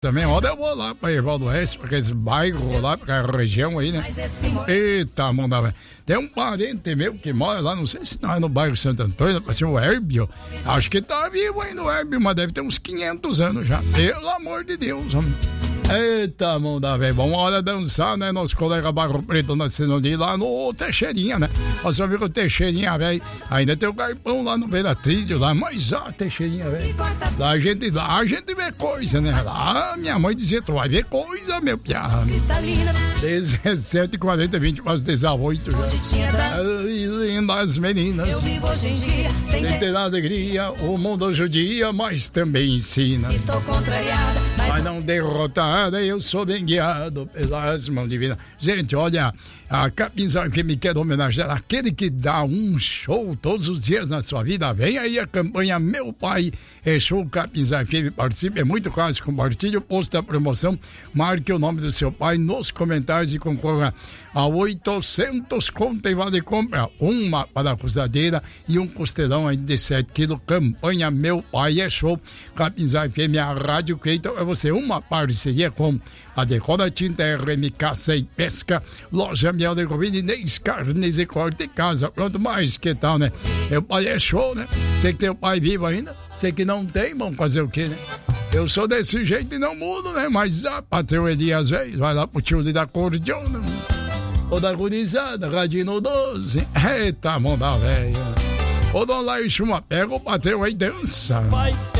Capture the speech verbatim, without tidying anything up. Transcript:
Também, ontem eu vou lá pra Irval do Oeste, pra aqueles bairros lá, pra aquela região aí, né? Eita, manda, velho. Tem um parente meu que mora lá, não sei se não é no bairro Santo Antônio, parece ser o Herbio. Acho que tá vivo ainda o Herbio, mas deve ter uns quinhentos anos já. Pelo amor de Deus, homem. Eita, manda, velho. Vamos hora dançar, né? Nosso colega Barro Preto nascendo ali lá no Teixeirinha, né? Nosso amigo Teixeirinha, velho. Ainda tem o carpão lá no Beira Trilho, lá. Mas, ó, Teixeirinha, velho. Lá a gente, lá a gente vê coisa, né? Lá minha mãe dizia, tu vai ver coisa, meu piá. dezessete, quarenta, vinte, quase dezoito já. Lindas meninas. Eu vivo hoje em dia sem ter alegria. O mundo judia, mas também ensina. Estou contrariada, mas, mas não derrotar. Eu sou bem guiado pelas mãos divinas. Gente, olha, a Capinzal que me quer homenagear aquele que dá um show todos os dias na sua vida. Vem aí a campanha Meu Pai é Show Capinzal que participe. É muito fácil, compartilhe o post da promoção, marque o nome do seu pai nos comentários e concorra a oitocentos conto e vale compra, uma parafusadeira e um costelão aí de sete quilos. Campanha Meu Pai é Show Capinzal F M, a rádio que então é você, uma parceria com a Decora Tinta, R M K Sem Pesca, Loja Miel de Comida, Inês Carnes e Corte Casa. Pronto, mais que tal, né? Meu pai é show, né? Você que tem o pai vivo ainda, você que não tem, vamos fazer o quê, né? Eu sou desse jeito e não mudo, né? Mas ah, Patrão Elias, velho, vai lá pro tio da cordiona. Ô da gurizada, Radino doze. Eita, mão da velha. Ô Dona Laís, uma pega o Patrão aí dança.